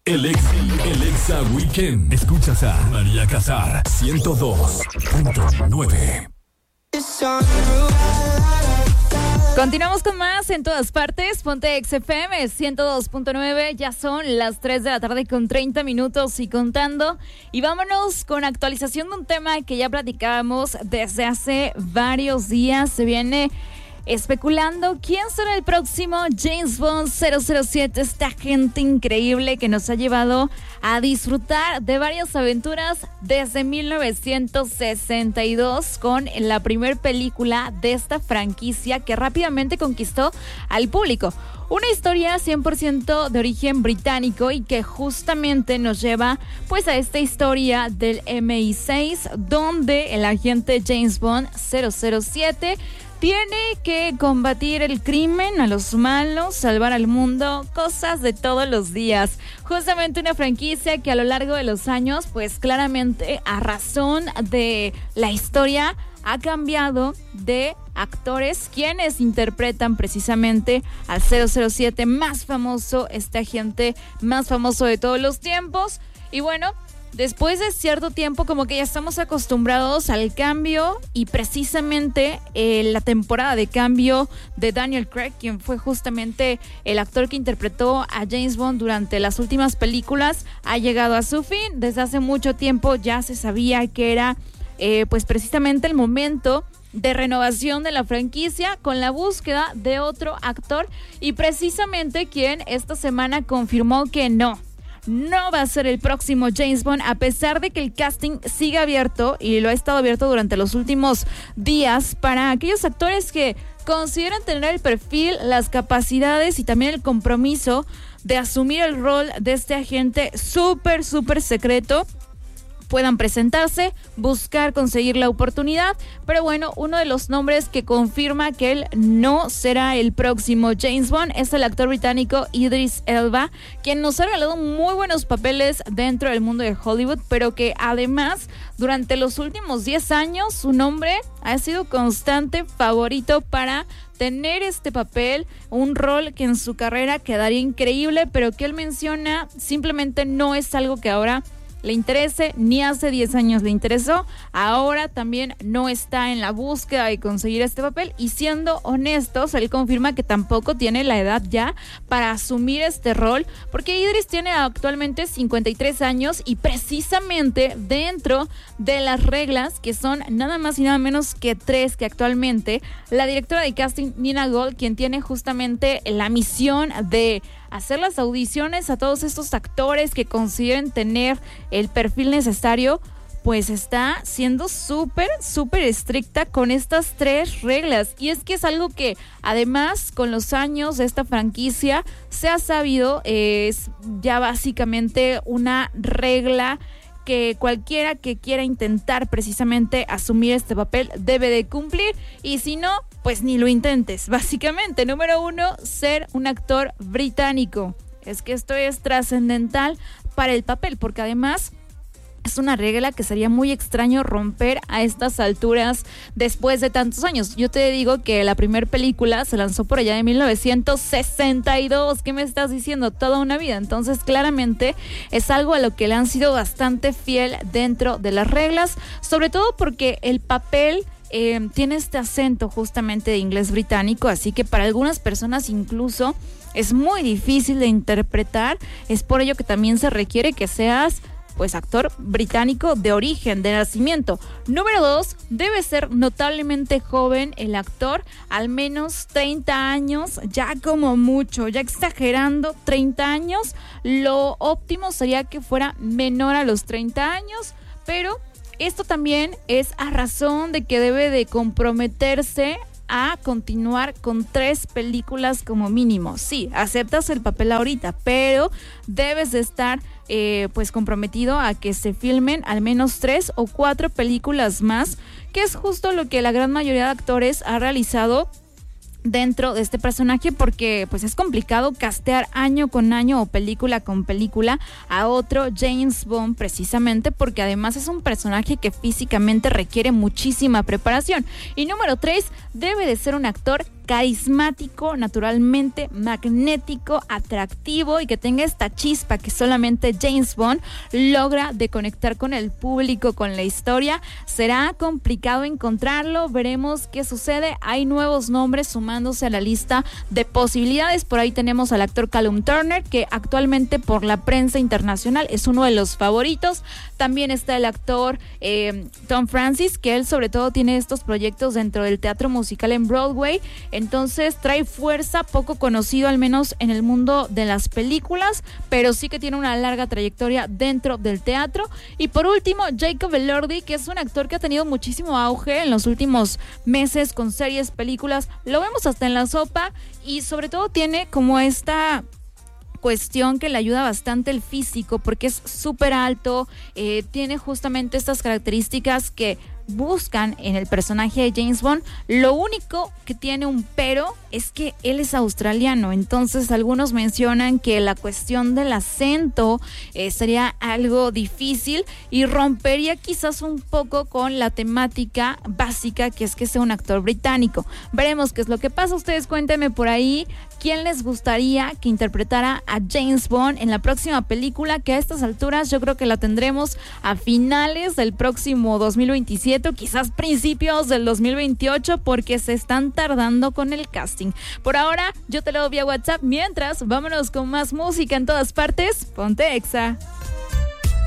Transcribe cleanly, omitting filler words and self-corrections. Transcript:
El Exa Weekend. Escuchas a María Casar, 102.9. Continuamos con más en todas partes. Ponte XFM 102.9. Ya son las 3 de la tarde con 30 minutos y contando. Y vámonos con actualización de un tema que ya platicábamos desde hace varios días. Se viene especulando quién será el próximo James Bond 007, esta gente increíble que nos ha llevado a disfrutar de varias aventuras desde 1962 con la primer película de esta franquicia que rápidamente conquistó al público. Una historia 100% de origen británico y que justamente nos lleva pues a esta historia del MI6, donde el agente James Bond 007 tiene que combatir el crimen, a los malos, salvar al mundo, cosas de todos los días. Justamente una franquicia que a lo largo de los años, pues claramente a razón de la historia, ha cambiado de actores quienes interpretan precisamente al 007 más famoso, este agente más famoso de todos los tiempos. Y bueno, después de cierto tiempo como que ya estamos acostumbrados al cambio y precisamente la temporada de cambio de Daniel Craig, quien fue justamente el actor que interpretó a James Bond durante las últimas películas, ha llegado a su fin. Desde hace mucho tiempo ya se sabía que era pues precisamente el momento de renovación de la franquicia con la búsqueda de otro actor y precisamente quien esta semana confirmó que no va a ser el próximo James Bond, a pesar de que el casting sigue abierto y lo ha estado abierto durante los últimos días para aquellos actores que consideran tener el perfil, las capacidades y también el compromiso de asumir el rol de este agente súper secreto, puedan presentarse, buscar conseguir la oportunidad. Pero bueno, uno de los nombres que confirma que él no será el próximo James Bond es el actor británico Idris Elba, quien nos ha regalado muy buenos papeles dentro del mundo de Hollywood, pero que además durante los últimos 10 años su nombre ha sido constante favorito para tener este papel, un rol que en su carrera quedaría increíble, pero que él menciona simplemente no es algo que ahora le interese, ni hace 10 años le interesó, ahora también no está en la búsqueda de conseguir este papel y siendo honestos, él confirma que tampoco tiene la edad ya para asumir este rol, porque Idris tiene actualmente 53 años y precisamente dentro de las reglas, que son nada más y nada menos que 3, que actualmente la directora de casting Nina Gold, quien tiene justamente la misión de hacer las audiciones a todos estos actores que consideren tener el perfil necesario, pues está siendo súper estricta con estas 3 reglas. Y es que es algo que además con los años de esta franquicia se ha sabido, es ya básicamente una regla que cualquiera que quiera intentar precisamente asumir este papel debe de cumplir, y si no, pues ni lo intentes. Básicamente, número 1, ser un actor británico. Es que esto es trascendental para el papel, porque además es una regla que sería muy extraño romper a estas alturas después de tantos años. Yo te digo que la primera película se lanzó por allá de 1962. ¿Qué me estás diciendo? Toda una vida. Entonces, claramente es algo a lo que le han sido bastante fiel dentro de las reglas, sobre todo porque el papel tiene este acento justamente de inglés británico, así que para algunas personas incluso es muy difícil de interpretar. Es por ello que también se requiere que seas pues actor británico de origen, de nacimiento. Número 2, debe ser notablemente joven el actor, al menos 30 años, ya como mucho, ya exagerando 30 años. Lo óptimo sería que fuera menor a los 30 años, pero esto también es a razón de que debe de comprometerse a continuar con 3 películas como mínimo. Sí, aceptas el papel ahorita, pero debes de estar pues comprometido a que se filmen al menos 3 o 4 películas más, que es justo lo que la gran mayoría de actores ha realizado dentro de este personaje, porque pues es complicado castear año con año o película con película a otro James Bond, precisamente porque además es un personaje que físicamente requiere muchísima preparación. Y número 3, debe de ser un actor carismático, naturalmente magnético, atractivo y que tenga esta chispa que solamente James Bond logra de conectar con el público, con la historia. Será complicado encontrarlo, veremos qué sucede. Hay nuevos nombres sumándose a la lista de posibilidades. Por ahí tenemos al actor Callum Turner, que actualmente por la prensa internacional es uno de los favoritos. También está el actor Tom Francis, que él sobre todo tiene estos proyectos dentro del teatro musical en Broadway. Entonces trae fuerza, poco conocido al menos en el mundo de las películas, pero sí que tiene una larga trayectoria dentro del teatro. Y por último, Jacob Elordi, que es un actor que ha tenido muchísimo auge en los últimos meses con series, películas. Lo vemos hasta en La Sopa y sobre todo tiene como esta cuestión que le ayuda bastante el físico porque es súper alto, tiene justamente estas características que buscan en el personaje de James Bond. Lo único que tiene un pero es que él es australiano, entonces algunos mencionan que la cuestión del acento sería algo difícil y rompería quizás un poco con la temática básica que es que sea un actor británico. Veremos qué es lo que pasa. Ustedes cuéntenme por ahí quién les gustaría que interpretara a James Bond en la próxima película, que a estas alturas yo creo que la tendremos a finales del próximo 2027, quizás principios del 2028, porque se están tardando con el casting. Por ahora, yo te lo doy vía WhatsApp. Mientras, vámonos con más música en todas partes. Ponte Exa.